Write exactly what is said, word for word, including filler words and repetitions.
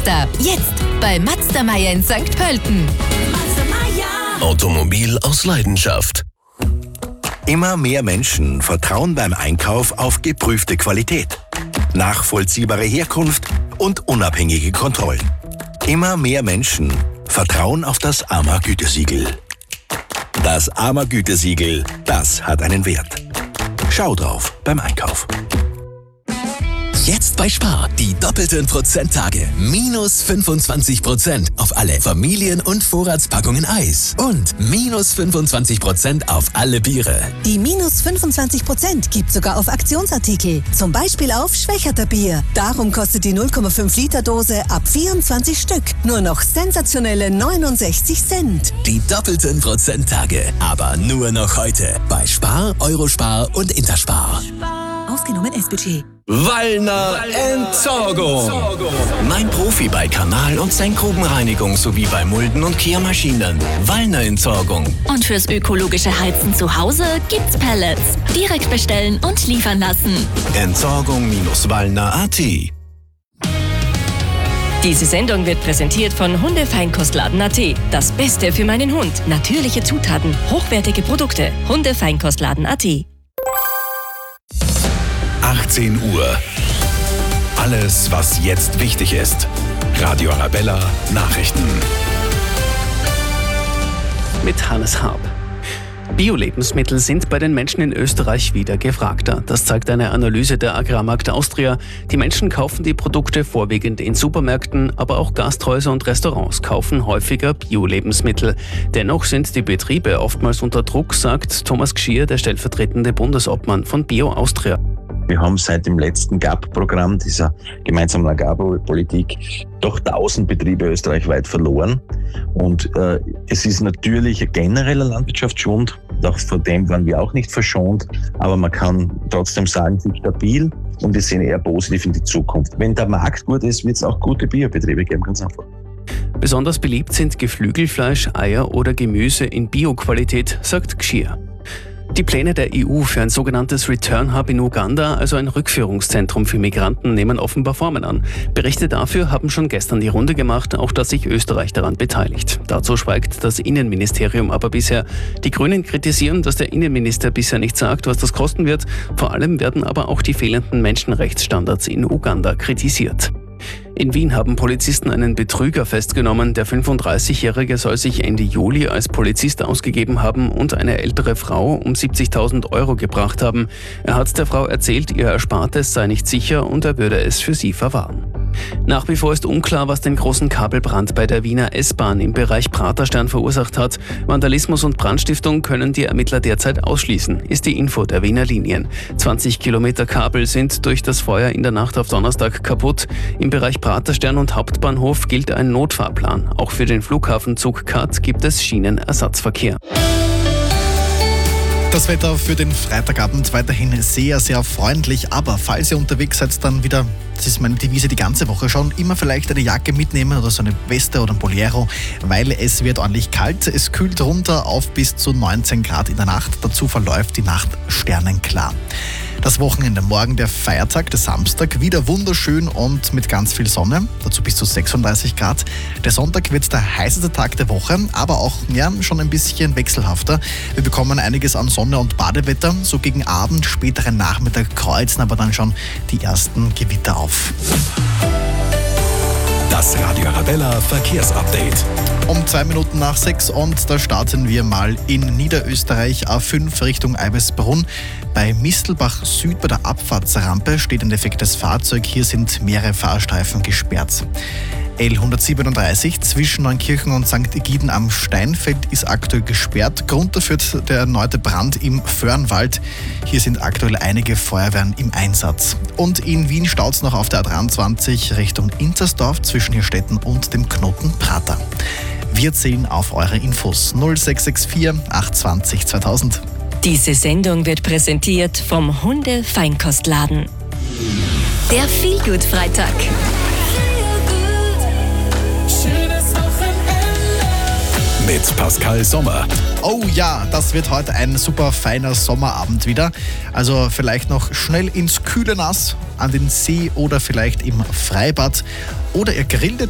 Mazda. Jetzt bei Mazda Meier in Sankt Pölten. Automobil aus Leidenschaft. Immer mehr Menschen vertrauen beim Einkauf auf geprüfte Qualität, nachvollziehbare Herkunft und unabhängige Kontrollen. Immer mehr Menschen vertrauen auf das A M A-Gütesiegel. Das A M A-Gütesiegel, das hat einen Wert. Schau drauf beim Einkauf. Jetzt bei Spar, die doppelten Prozenttage. Minus fünfundzwanzig Prozent auf alle Familien- und Vorratspackungen Eis. Und minus fünfundzwanzig Prozent auf alle Biere. Die minus fünfundzwanzig Prozent gibt sogar auf Aktionsartikel. Zum Beispiel auf Schwächerter Bier. Darum kostet die null Komma fünf Liter Dose ab vierundzwanzig Stück nur noch sensationelle neunundsechzig Cent. Die doppelten Prozenttage. Aber nur noch heute. Bei Spar, Eurospar und Interspar. Ausgenommen S-Budget. Wallner Entsorgung. Mein Profi bei Kanal- und Senkgrubenreinigung sowie bei Mulden- und Kehrmaschinen. Wallner Entsorgung. Und fürs ökologische Heizen zu Hause gibt's Pellets. Direkt bestellen und liefern lassen. Entsorgung-Wallner Punkt at. Diese Sendung wird präsentiert von Hundefeinkostladen Punkt at. Das Beste für meinen Hund. Natürliche Zutaten, hochwertige Produkte. Hundefeinkostladen Punkt at. achtzehn Uhr. Alles, was jetzt wichtig ist. Radio Arabella Nachrichten. Mit Hannes Harb. Bio-Lebensmittel sind bei den Menschen in Österreich wieder gefragter. Das zeigt eine Analyse der Agrarmarkt Austria. Die Menschen kaufen die Produkte vorwiegend in Supermärkten, aber auch Gasthäuser und Restaurants kaufen häufiger Bio-Lebensmittel. Dennoch sind die Betriebe oftmals unter Druck, sagt Thomas Gschier, der stellvertretende Bundesobmann von Bio Austria. Wir haben seit dem letzten G A P-Programm, dieser gemeinsamen Agrarpolitik, doch tausend Betriebe österreichweit verloren. Und äh, es ist natürlich ein genereller Landwirtschaftsschwund, auch von dem waren wir auch nicht verschont, aber man kann trotzdem sagen, sie ist stabil und wir sehen eher positiv in die Zukunft. Wenn der Markt gut ist, wird es auch gute Biobetriebe geben, ganz einfach. Besonders beliebt sind Geflügelfleisch, Eier oder Gemüse in Bio-Qualität, sagt Gschier. Die Pläne der E U für ein sogenanntes Return Hub in Uganda, also ein Rückführungszentrum für Migranten, nehmen offenbar Formen an. Berichte dafür haben schon gestern die Runde gemacht, auch dass sich Österreich daran beteiligt. Dazu schweigt das Innenministerium aber bisher. Die Grünen kritisieren, dass der Innenminister bisher nicht sagt, was das kosten wird. Vor allem werden aber auch die fehlenden Menschenrechtsstandards in Uganda kritisiert. In Wien haben Polizisten einen Betrüger festgenommen. Der fünfunddreißigjährige soll sich Ende Juli als Polizist ausgegeben haben und eine ältere Frau um siebzigtausend Euro gebracht haben. Er hat der Frau erzählt, ihr Erspartes sei nicht sicher und er würde es für sie verwahren. Nach wie vor ist unklar, was den großen Kabelbrand bei der Wiener S-Bahn im Bereich Praterstern verursacht hat. Vandalismus und Brandstiftung können die Ermittler derzeit ausschließen, ist die Info der Wiener Linien. zwanzig Kilometer Kabel sind durch das Feuer in der Nacht auf Donnerstag kaputt. Im Bereich Praterstern und Hauptbahnhof gilt ein Notfahrplan. Auch für den Flughafenzug Kat gibt es Schienenersatzverkehr. Das Wetter für den Freitagabend weiterhin sehr, sehr freundlich, aber falls ihr unterwegs seid, dann wieder, das ist meine Devise die ganze Woche schon, immer vielleicht eine Jacke mitnehmen oder so eine Weste oder ein Bolero, weil es wird ordentlich kalt. Es kühlt runter auf bis zu neunzehn Grad in der Nacht. Dazu verläuft die Nacht sternenklar. Das Wochenende, morgen der Feiertag, der Samstag, wieder wunderschön und mit ganz viel Sonne, dazu bis zu sechsunddreißig Grad. Der Sonntag wird der heißeste Tag der Woche, aber auch ja, schon ein bisschen wechselhafter. Wir bekommen einiges an Sonne und Badewetter, so gegen Abend, späteren Nachmittag kreuzen aber dann schon die ersten Gewitter auf. Das Radio Arabella Verkehrsupdate. Um zwei Minuten nach sechs und da starten wir mal in Niederösterreich A fünf Richtung Eibesbrunn. Bei Mistelbach Süd bei der Abfahrtsrampe steht ein defektes Fahrzeug. Hier sind mehrere Fahrstreifen gesperrt. L hundertsiebenunddreißig zwischen Neunkirchen und Sankt Egiden am Steinfeld ist aktuell gesperrt. Grund dafür der erneute Brand im Föhrenwald. Hier sind aktuell einige Feuerwehren im Einsatz. Und in Wien staut es noch auf der A dreiundzwanzig Richtung Inzersdorf zwischen Hirstetten und dem Knoten Prater. Wir zählen auf eure Infos null sechs sechs vier acht zwei null zweitausend. Diese Sendung wird präsentiert vom Hunde-Feinkostladen. Der Feelgood-Freitag. Mit Pascal Sommer. Oh ja, das wird heute ein super feiner Sommerabend wieder. Also vielleicht noch schnell ins kühle Nass, an den See oder vielleicht im Freibad. Oder ihr grillt